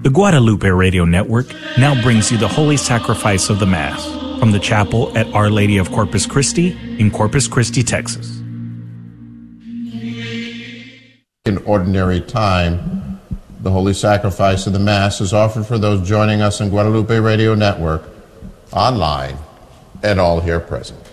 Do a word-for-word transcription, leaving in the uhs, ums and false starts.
The Guadalupe Radio Network now brings you the Holy Sacrifice of the Mass from the chapel at Our Lady of Corpus Christi in Corpus Christi, Texas. In ordinary time, the Holy Sacrifice of the Mass is offered for those joining us in Guadalupe Radio Network, online, and all here present.